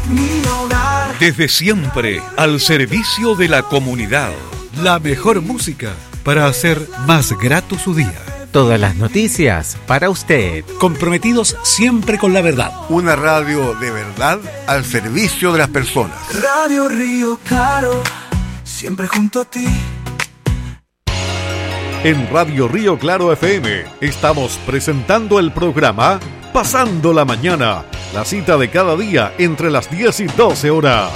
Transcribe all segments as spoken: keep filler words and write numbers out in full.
mi hogar. Desde siempre, al servicio de la comunidad. La mejor música para hacer más grato su día. Todas las noticias para usted. Comprometidos siempre con la verdad. Una radio de verdad al servicio de las personas. Radio Río Claro, siempre junto a ti. En Radio Río Claro F M estamos presentando el programa Pasando la Mañana, la cita de cada día entre las diez y doce horas.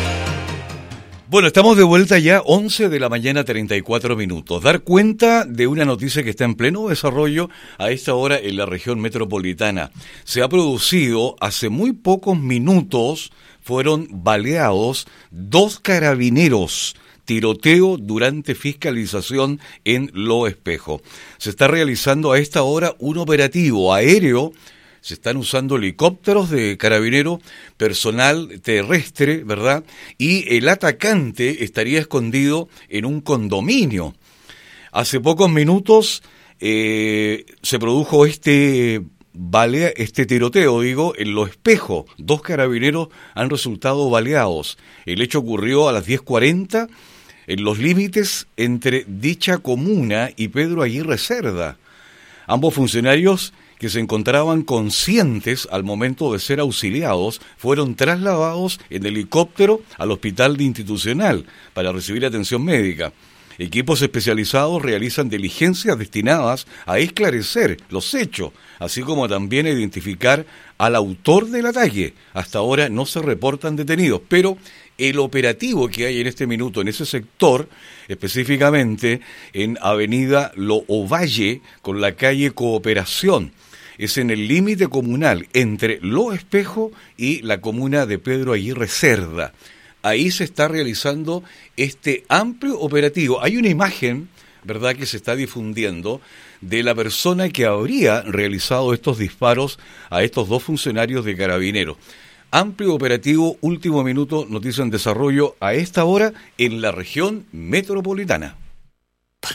Bueno, estamos de vuelta ya, once de la mañana, treinta y cuatro minutos. Dar cuenta de una noticia que está en pleno desarrollo a esta hora en la región metropolitana. Se ha producido hace muy pocos minutos, fueron baleados dos carabineros. Tiroteo durante fiscalización en Lo Espejo. Se está realizando a esta hora un operativo aéreo. Se están usando helicópteros de carabinero, personal terrestre, ¿verdad? Y el atacante estaría escondido en un condominio. Hace pocos minutos eh, se produjo este, balea, este tiroteo, digo, en Lo Espejo. Dos carabineros han resultado baleados. El hecho ocurrió a las diez cuarenta en los límites entre dicha comuna y Pedro Aguirre Cerda. Ambos funcionarios, que se encontraban conscientes al momento de ser auxiliados, fueron trasladados en helicóptero al hospital de institucional para recibir atención médica. Equipos especializados realizan diligencias destinadas a esclarecer los hechos, así como también a identificar al autor del ataque. Hasta ahora no se reportan detenidos, pero el operativo que hay en este minuto en ese sector, específicamente en Avenida Lo Ovalle con la calle Cooperación, es en el límite comunal entre Lo Espejo y la comuna de Pedro Aguirre Cerda. Ahí se está realizando este amplio operativo. Hay una imagen, ¿verdad?, que se está difundiendo de la persona que habría realizado estos disparos a estos dos funcionarios de Carabineros. Amplio operativo, último minuto, noticia en desarrollo a esta hora en la región metropolitana.